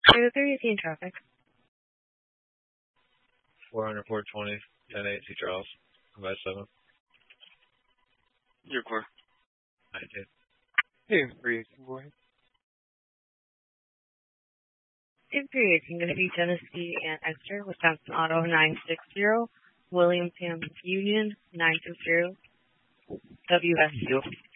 318 traffic. 400, 420, 10-8, C. Charles. I'm by 7. Your core. 19. Hey, 318, go ahead. 318, going to be Tennessee and Exeter, Wisconsin Auto 960, Williamstown Union 920, WSU.